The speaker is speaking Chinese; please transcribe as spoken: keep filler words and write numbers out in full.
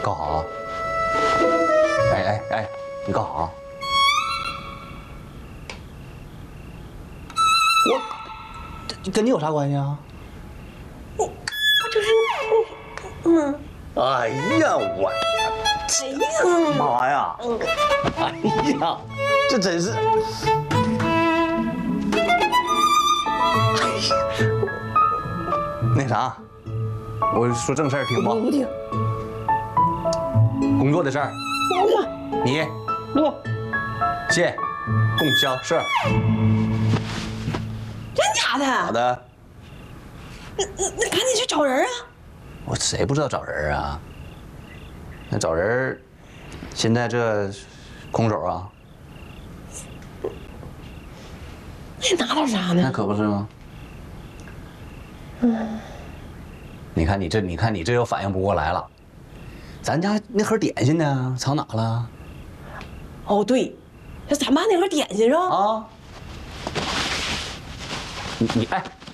干啥？哎哎哎，你干啥？我这跟你有啥关系啊？ 我不就是嗯。 哎呀我， 哎呀妈呀！ 嗯。 哎呀，这真是。那啥，我说正事儿听不？ 不听。 工作的事儿。 不。 你。 不。 谢。供销社。 真假的？ 好的。 那那那赶紧去找人啊！ 我谁不知道找人啊？那找人，现在这空手啊。 那你拿点啥呢？ 那可不是吗？嗯。你看你这，你看你这又反应不过来了。咱家那盒点心呢？藏哪了？ 哦，对，这咱妈那盒点心上啊。你你哎。